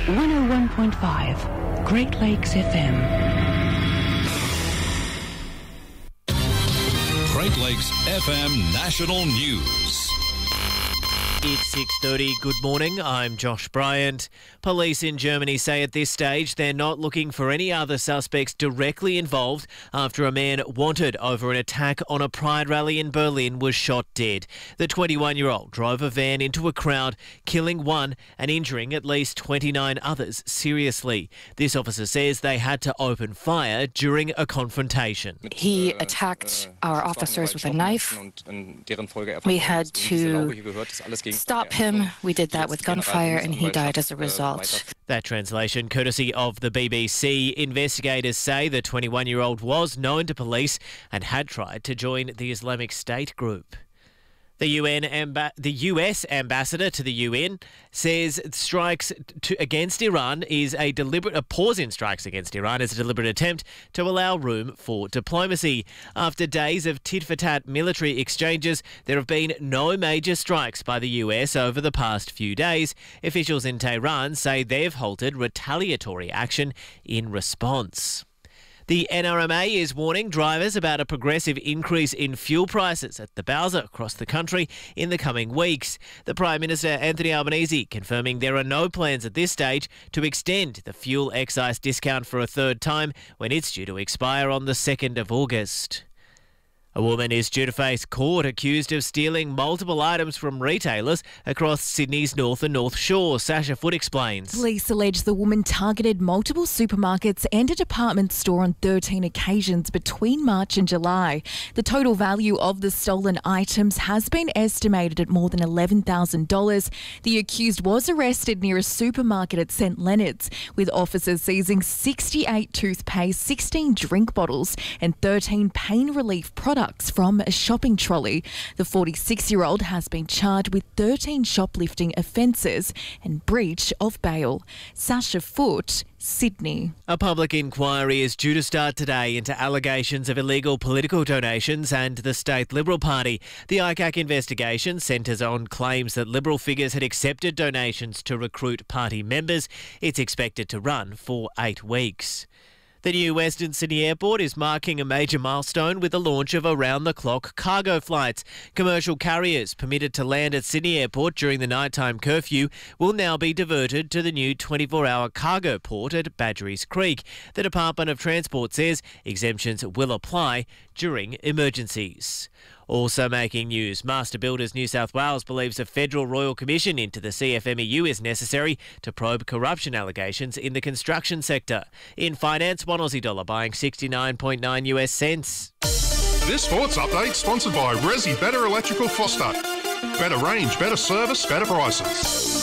101.5 Great Lakes FM. Great Lakes FM National News. It's 6:30. Good morning. I'm Josh Bryant. Police in Germany say at this stage they're not looking for any other suspects directly involved after a man wanted over an attack on a pride rally in Berlin was shot dead. The 21-year-old drove a van into a crowd, killing one and injuring at least 29 others seriously. This officer says they had to open fire during a confrontation. He attacked our officers with a knife. We had to stop him. We did that with gunfire and he died as a result. That translation courtesy of the BBC. Investigators say the 21-year-old was known to police and had tried to join the Islamic State group. The US ambassador to the UN says strikes against Iran is a pause in strikes against Iran is a deliberate attempt to allow room for diplomacy. After days of tit-for-tat military exchanges, there have been no major strikes by the US over the past few days. Officials in Tehran say they've halted retaliatory action in response. The NRMA is warning drivers about a progressive increase in fuel prices at the Bowser across the country in the coming weeks. The Prime Minister, Anthony Albanese, confirming there are no plans at this stage to extend the fuel excise discount for a third time when it's due to expire on the 2nd of August. A woman is due to face court accused of stealing multiple items from retailers across Sydney's North and North Shore. Sasha Foote explains. Police allege the woman targeted multiple supermarkets and a department store on 13 occasions between March and July. The total value of the stolen items has been estimated at more than $11,000. The accused was arrested near a supermarket at St Leonard's, with officers seizing 68 toothpaste, 16 drink bottles and 13 pain relief products from a shopping trolley. The 46-year-old has been charged with 13 shoplifting offences and breach of bail. Sasha Foote, Sydney. A public inquiry is due to start today into allegations of illegal political donations and the State Liberal Party. The ICAC investigation centres on claims that Liberal figures had accepted donations to recruit party members. It's expected to run for 8 weeks. The new Western Sydney Airport is marking a major milestone with the launch of around-the-clock cargo flights. Commercial carriers permitted to land at Sydney Airport during the nighttime curfew will now be diverted to the new 24-hour cargo port at Badgerys Creek. The Department of Transport says exemptions will apply during emergencies. Also making news, Master Builders New South Wales believes a federal royal commission into the CFMEU is necessary to probe corruption allegations in the construction sector. In finance, one Aussie dollar buying 69.9 US cents. This sports update sponsored by Resi Better Electrical Foster. Better range, better service, better prices.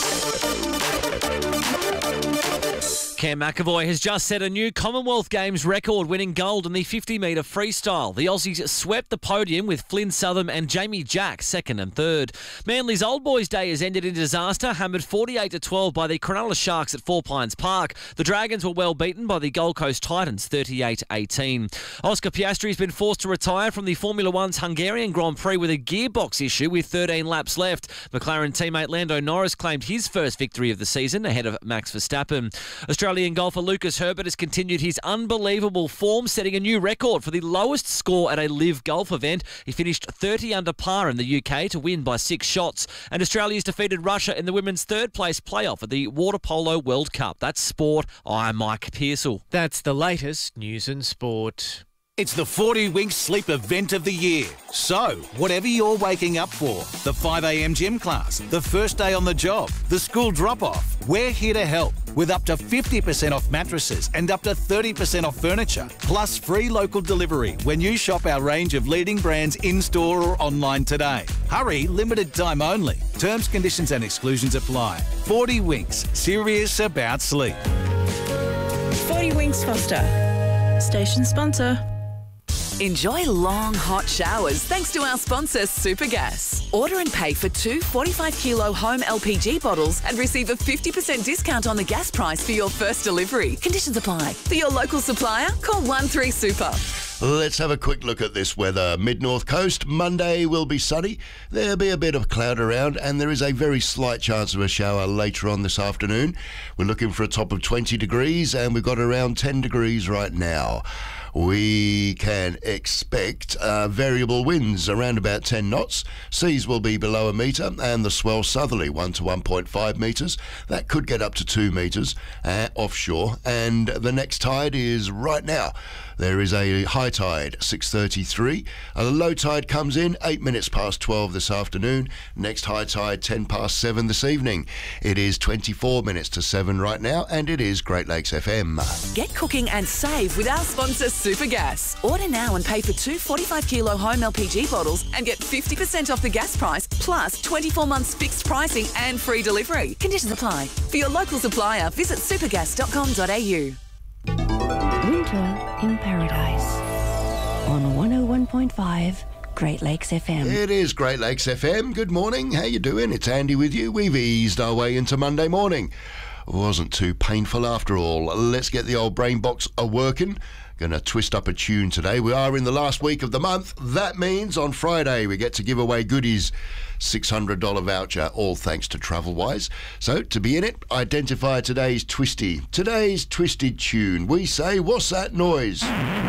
Cam McAvoy has just set a new Commonwealth Games record, winning gold in the 50-metre freestyle. The Aussies swept the podium with Flynn Southam and Jamie Jack second and third. Manly's Old Boys Day has ended in disaster, hammered 48-12 by the Cronulla Sharks at Four Pines Park. The Dragons were well beaten by the Gold Coast Titans 38-18. Oscar Piastri has been forced to retire from the Formula One's Hungarian Grand Prix with a gearbox issue with 13 laps left. McLaren teammate Lando Norris claimed his first victory of the season ahead of Max Verstappen. Australian golfer Lucas Herbert has continued his unbelievable form, setting a new record for the lowest score at a live golf event. He finished 30 under par in the UK to win by 6 shots. And Australia's defeated Russia in the women's third-place playoff at the Water Polo World Cup. That's sport. I'm Mike Pearsall. That's the latest news and sport. It's the 40 Winks Sleep event of the year. So, whatever you're waking up for, the 5 a.m. gym class, the first day on the job, the school drop-off, we're here to help with up to 50% off mattresses and up to 30% off furniture, plus free local delivery when you shop our range of leading brands in-store or online today. Hurry, limited time only. Terms, conditions and exclusions apply. 40 Winks, serious about sleep. 40 Winks Foster, station sponsor. Enjoy long, hot showers thanks to our sponsor, Supergas. Order and pay for 2 45-kilo home LPG bottles and receive a 50% discount on the gas price for your first delivery. Conditions apply. For your local supplier, call 13 Super. Let's have a quick look at this weather. Mid-North Coast, Monday will be sunny. There'll be a bit of cloud around and there is a very slight chance of a shower later on this afternoon. We're looking for a top of 20 degrees and we've got around 10 degrees right now. We can expect variable winds around about 10 knots. Seas will be below a metre and the swell southerly 1 to 1.5 metres. That could get up to 2 metres offshore. And the next tide is right now. There is a high tide, 6:33. A low tide comes in 8 minutes past 12 this afternoon. Next high tide, 10 past 7 this evening. It is 24 minutes to 7 right now, and it is Great Lakes FM. Get cooking and save with our sponsor, Supergas. Order now and pay for 2 45-kilo home LPG bottles and get 50% off the gas price, plus 24 months fixed pricing and free delivery. Conditions apply. For your local supplier, visit supergas.com.au. Winter in Paradise on 101.5 Great Lakes FM. It is Great Lakes FM. Good morning. How you doing? It's Andy with you. We've eased our way into Monday morning. Wasn't too painful after all. Let's get the old brain box a-working. Going to twist up a tune today. We are in the last week of the month. That means on Friday we get to give away goodies. $600 voucher, all thanks to TravelWise. So, to be in it, identify today's twisty. Today's twisted tune. We say, what's that noise?